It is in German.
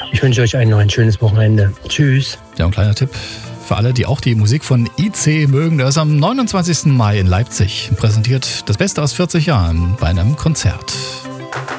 Ich wünsche euch noch ein schönes Wochenende. Tschüss. Ja, ein kleiner Tipp für alle, die auch die Musik von IC mögen. Der ist am 29. Mai in Leipzig. Präsentiert das Beste aus 40 Jahren bei einem Konzert.